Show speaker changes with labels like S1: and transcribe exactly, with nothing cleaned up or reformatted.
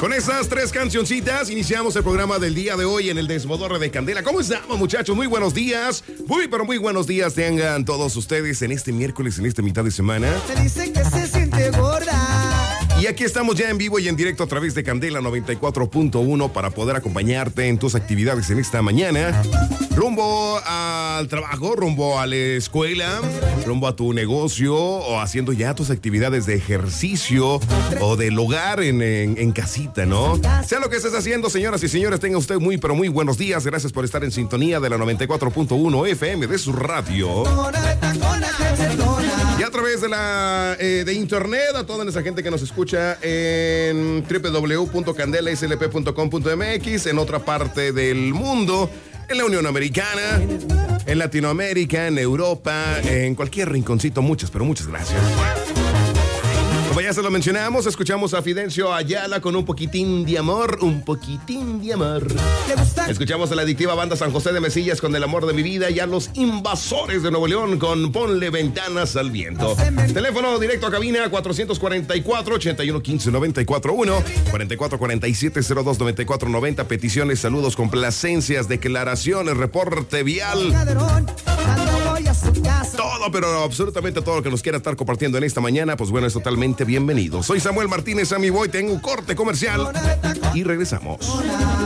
S1: Con esas tres cancioncitas iniciamos el programa del día de hoy en el Desmodorre de Candela. ¿Cómo estamos, muchachos? Muy buenos días. Muy, pero muy buenos días tengan todos ustedes en este miércoles, en esta mitad de semana.
S2: Te dicen que se siente gorda.
S1: Y aquí estamos ya en vivo y en directo a través de Candela noventa y cuatro punto uno para poder acompañarte en tus actividades en esta mañana. Rumbo al trabajo, rumbo a la escuela, rumbo a tu negocio o haciendo ya tus actividades de ejercicio o del hogar en, en, en casita, ¿no? Sea lo que estés haciendo, señoras y señores, tenga usted muy, pero muy buenos días. Gracias por estar en sintonía de la noventa y cuatro punto uno F M de su radio. Y a través de la eh, de internet, a toda esa gente que nos escucha en doble u doble u doble u punto candela s l p punto com punto m x, en otra parte del mundo, en la Unión Americana, en Latinoamérica, en Europa, en cualquier rinconcito. Muchas, pero muchas gracias. Como ya se lo mencionamos, escuchamos a Fidencio Ayala con Un Poquitín de Amor, Un Poquitín de Amor. Escuchamos a la adictiva banda San José de Mesillas con El Amor de mi Vida y a los Invasores de Nuevo León con Ponle Ventanas al Viento. Teléfono directo a cabina cuatrocientos cuarenta y cuatro, ochenta y uno quince, noventa y cuatro uno, cuarenta y cuatro cuarenta y siete, cero dos noventa y cuatro noventa. Peticiones, saludos, complacencias, declaraciones, reporte vial. Todo, pero absolutamente todo lo que nos quiera estar compartiendo en esta mañana, pues bueno, es totalmente bienvenido. Soy Samuel Martínez, Sammy Boy, tengo un corte comercial y regresamos.